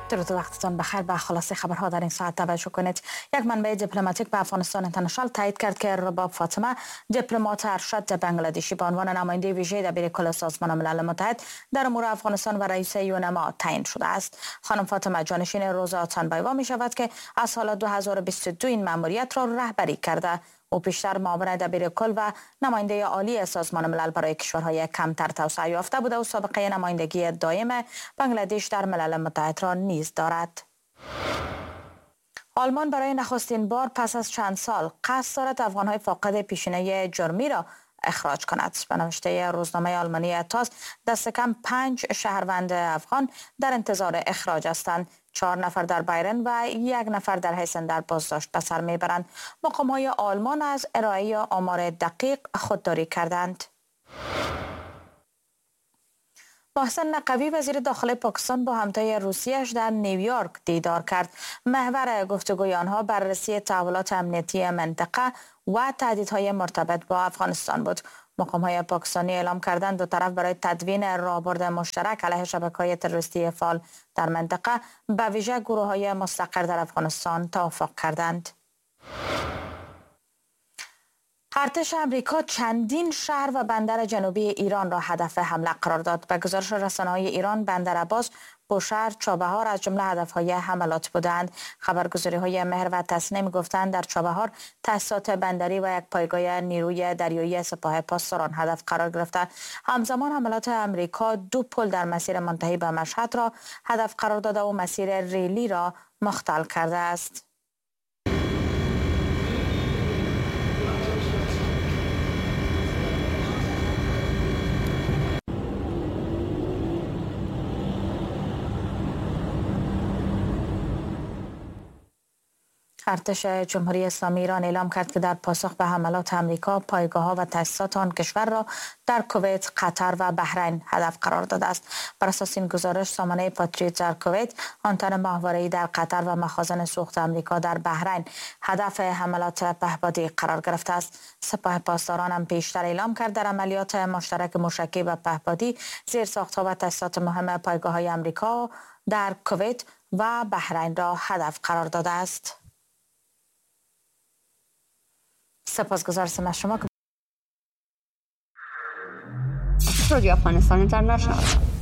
درود وقتتان بخیر. به خلاصه خبرها در این ساعت توجه کنید. یک منبع دیپلماتیک به افغانستان اینترنشنال تایید کرد که رباب فاطمه، دیپلمات ارشد بنگلادشی، به عنوان نماینده ویژه دبیرکل سازمان ملل متحد در امور افغانستان و رئیس یونما تعیین شده است. خانم فاطمه جانشین روزا اتانبایوا می شود که از سال 2022 این ماموریت را رهبری کرده. او پیشتر معاون دبیرکل و نماینده عالی سازمان ملل برای کشورهای کمتر توسعه یافته بوده و سابقه نمایندگی دائم بنگلادش در ملل متحد را نیز دارد. آلمان برای نخستین بار پس از چند سال قصد دارد افغانهای فاقد پیشینه جرمی را اخراج کند. به نوشته روزنامه آلمانی تاس، دست کم 5 شهروند افغان در انتظار اخراج هستند. 4 نفر در بایرن و 1 نفر در هیسن در بازداشت به سر میبرند. مقام‌های آلمان از ارائه آمار دقیق خودداری کردند. محسن نقوی وزیر داخلی پاکستان با همتای روسیه‌اش در نیویورک دیدار کرد. محور گفتگوی آنها بررسی تحولات امنیتی منطقه و تهدیدهای مرتبط با افغانستان بود. مقام‌های پاکستانی اعلام کردند دو طرف برای تدوین راهبرد مشترک علیه شبکه‌های تروریستی فعال در منطقه، به ویژه گروه‌های مستقر در افغانستان، توافق کردند. ارتش امریکا چندین شهر و بندر جنوبی ایران را هدف حمله قرار داد. به گزارش رسانه‌های ایران، بندر عباس، بوشهر، چابهار از جمله هدف‌های حملات بودند. خبرگزاری‌های مهر و تسنیم گفتند در چابهار تأسیسات بندری و یک پایگاه نیروی دریایی سپاه پاسداران هدف قرار گرفته. همزمان حملات امریکا 2 پل در مسیر منتهی به مشهد را هدف قرار داده و مسیر ریلی را مختل کرده است. ارتش جمهوری اسلامی ایران اعلام کرد که در پاسخ به حملات امریکا پایگاه‌ها و تأسیسات آن کشور را در کویت، قطر و بحرین هدف قرار داده است. بر اساس این گزارش، سامانه پاتریوت در کویت، آنتن ماهواره‌ای در قطر و مخازن سوخت امریکا در بحرین هدف حملات پهپادی قرار گرفته است. سپاه پاسداران هم پیشتر اعلام کرد در عملیات مشترک موشکی و پهپادی زیرساخت‌ها و تأسیسات مهم پایگاه‌های امریکا در کویت و بحرین را هدف قرار داده است. سپاسگزارم از شما. رادیو افغانستان اینترنشنال